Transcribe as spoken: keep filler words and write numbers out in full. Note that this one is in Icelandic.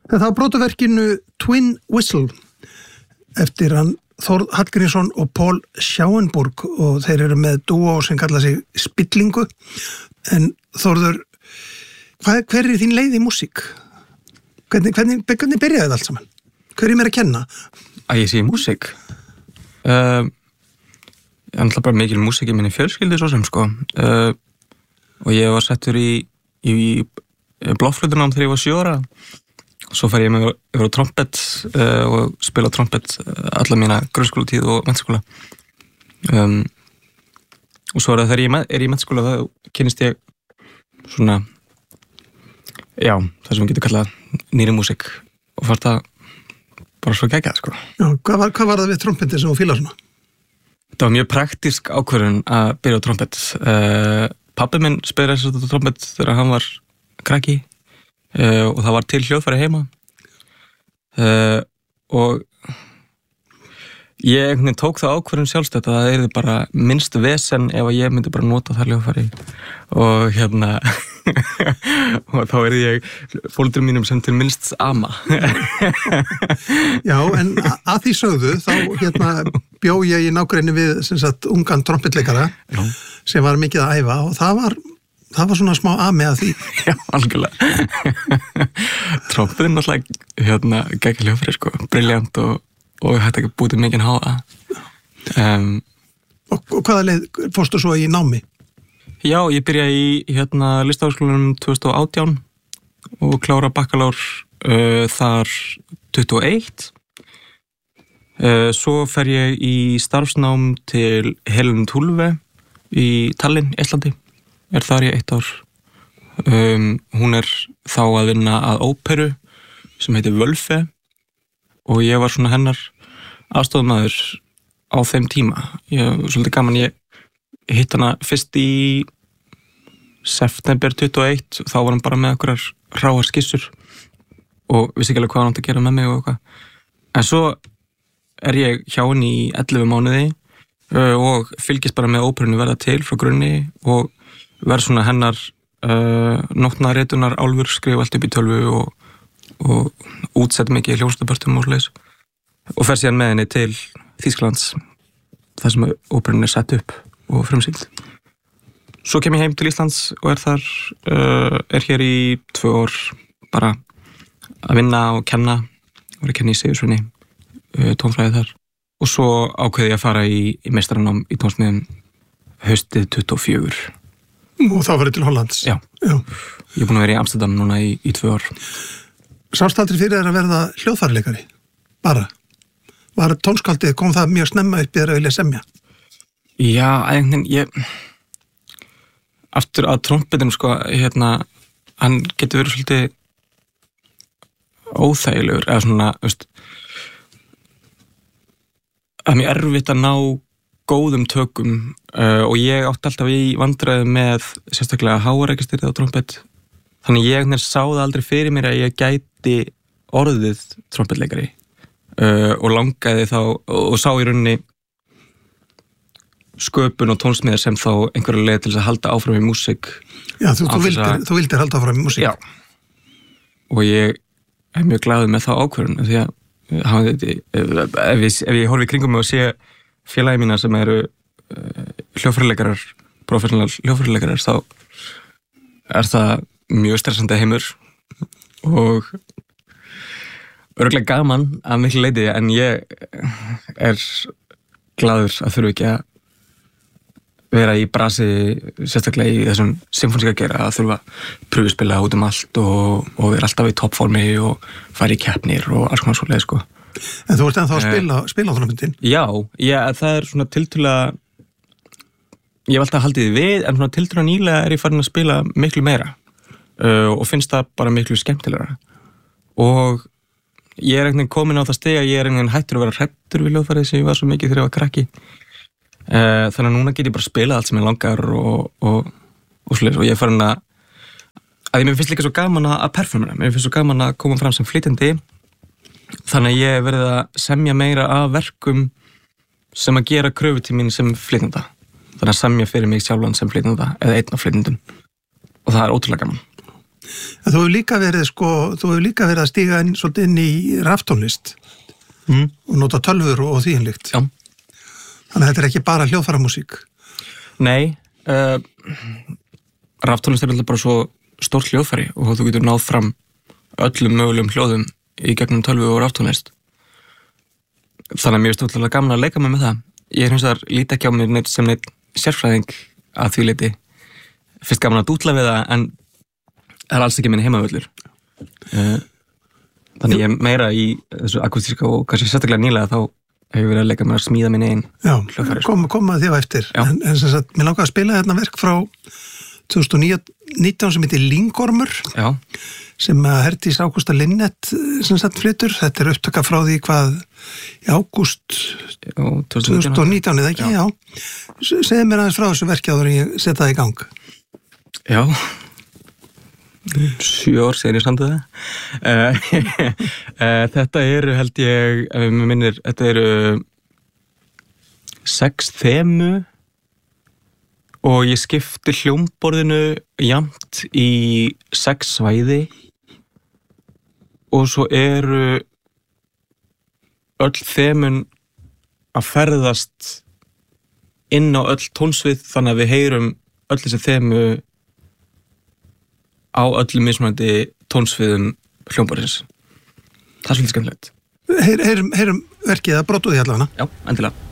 En það var brotaverkinu Twin Whistle eftir hann Þórð Hallgrímsson og Paul Schauenburg og þeir eru með dúó sem kalla sig Spillingu. En Þórður, hvað, hver er þín leið í músík? Hvernig, hvernig, hvernig byrjaði það allt saman? Hver er mér að kenna? Að ég sé í músík? Uh, ég er alltaf bara mikil músík í minni fjölskyldu svo sem sko. Uh, og ég var settur í, í, í bláflautunám þegar ég var sjö ára. Svo fer ég með yfir á trompet uh, og spila trompet alla mína grunnskólatíð og mennskóla. Um, og svo er það þegar ég er í mennskóla þá kynnist ég svona, já, það sem við getum kallað nýri músík og fannst það bara svo geggjað, sko. Já, hvað var, hvað var það við trompetin sem þú fílar svona? Það var mjög praktísk ákvörðun að byrja á trompet. Uh, pabbi minn spilaði þess að trompet þegar hann var krakki. Uh, og það var til hljóðfæri heima uh, og ég einhvern veginn tók það ákvörðun sjálfstætt að það yrði bara minnst vesen ef ég myndi bara nota það hljóðfæri og hérna og þá yrði ég fólkdur mínum sem til minnst ama. Já, en að því sögðu þá hérna bjó ég í nágrenni við sem sagt ungan trompetleikara Já. Sem var mikið að æfa og það var Það var svona smá ami að því. Já, algjörlega. Trompetinn náttúrulega hérna geggjað hljóðfæri, sko. Brilljant og, og hætti ekki búið til mikinn háa. Um, og, og hvaða leið fórstu svo í námi? Já, ég byrjaði í hérna listaháskólanum tvö þúsund og átján og klára bakkalár uh, þar tuttugu og eitt. Uh, svo fer ég í starfsnám til Helen Tulve í Tallinn, Íslandi. Er þar í eitt ár. Um, hún er þá að vinna að óperu sem heitir Völfe og ég var svona hennar aðstofamaður á þeim tíma. Ég var svolítið gaman, ég hitt hana fyrst í september tuttugu og eitt og þá var hann bara með okkur ráar skissur og vissi ekki alveg hvað hann átti að gera með mig og eitthvað. En svo er ég hjá henni í ellefu mánuði uh, og fylgist bara með óperunni verða til frá grunni og verð svona hennar uh, nótnarétunar álfur, skrifa allt upp í tölvu og, og útsett mikið hljómsveitabörtum og svoleiðis og fer síðan með henni til Þýskalands þar sem óperunni er sett upp og frumsýnd. Svo kem ég heim til Íslands og er þar uh, er hér í tvö ár bara að vinna og kenna og er að kenna í Sigursveini uh, tónfræði þar og svo ákveði ég að fara í, í meistaranám í tónsmiðum haustið tuttugu og fjögur. Og þá verið til Hollands. Já. Já. Ég er búin að vera í Amsterdam núna í, í tvö ár. Sást aldrei fyrir þér að verða hljóðfæraleikari? Bara? Var tónskaldið, kom það mjög snemma upp í þér að vilja semja? Já, en ég... Aftur að trompetinu, sko, hérna, hann getur verið svolítið óþægilegur, eða svona, veist, að mér erfitt að ná góðum tökum uh, og ég átti alltaf í vandræði með sérstaklega háareikistýrið á trompet þannig ég sá það aldrei fyrir mér að ég gæti orðið trompetleikari uh, og langaði þá og sá í rauninni sköpun og tónsmíðar sem þá einhverja leið til þess að halda áfram í músík. Já, þú, þú, vildir, að... þú vildir halda áfram í músík. Já, og ég er mjög glaður með þá ákvörðun því að ef, ef, ég, ef ég horfi í kringum mig og sé félagi mína sem eru uh, hljóðfæraleikarar, professional hljóðfæraleikarar, þá er það mjög stressandi heimur og örugglega gaman að miklu leyti en ég er glaður að þurfa ekki að vera í brasi sérstaklega í þessum symfóníska geira að þurfa að pröfuspila út um allt og, og vera alltaf í toppformi og fara í keppnir og alls konar svoleið sko. En þú ert ennþá að spila, spila á trompetinn? Já, já, það er svona tiltölulega, ég hef alltaf haldið við, en svona tiltölulega nýlega er ég farin að spila miklu meira uh, og finnst það bara miklu skemmtilegra. Og ég er einhvern veginn komin á það stig að ég er einhvern veginn hættur að vera hræddur við hljóðfærið sem ég var svo mikið þegar ég var krakki. Uh, þannig að núna get ég bara spilað allt sem ég langar og, og, og svoleiðis og ég er farin að, að ég mér finnst líka svo gaman að performera, mér finnst svo gaman að koma fram sem flytjandi. Þannig að ég verið að semja meira af verkum sem að gera kröfu til mín sem flytjanda. Þannig að semja fyrir mig sjálfan sem flytjanda eða einn af flytjandum. Og það er ótrúlega gaman. En þú hefur líka verið sko, þú hefur líka verið að stíga inn svolítið inn í raftónlist mm. og nota tölvur og, og því innlíkt. Já. Þannig að þetta er ekki bara hljóðfæramúsík. Nei, uh, raftónlist er alltaf bara svo stórt hljóðfæri og þú getur náð fram öllum mögulegum hljóðum í gegnum tölvu og raftónlist. Þannig að mér er stóðlega gaman að leika mig með það. Ég er hins vegar lítið ekki á mér neitt sem neitt sérfræðing að því leiti. Fyrst gaman að dútla við það, en það er alls ekki minni heimavöllur. Þannig ég er meira í þessu akústíska og kannski sérstaklega nýlega þá hefur verið að leika mér að smíða minni einn hljóðfæri. Já, koma kom að því á eftir. Já. En, en sem sagt, mér langaði að spila hérna verk frá tvö þúsund og nítján sem heitir Lyngormur. Já. Sem að Herdís Ágústa Linnet sem sagt flytur. Þetta er upptaka frá því hvað í ágúst tvö þúsund og nítján eða ekki, já. já. Segðu mér aðeins frá þessu verki áður en ég setja það í gang. Já. Sjö ár síðan ég samdi það. Þetta eru, held ég, ef ég minnir, þetta eru sex þemu og ég skipti hljómborðinu jafnt í sex svæði og svo eru öll þemun að ferðast inn á öll tónsvið þannig að við heyrum öll þessi þemu á öllum mismunandi tónsviðum hljómborðins. Það er svolítið skemmtilegt. Heyrum, heyrum verkið að brotuði allavega. Já, endilega.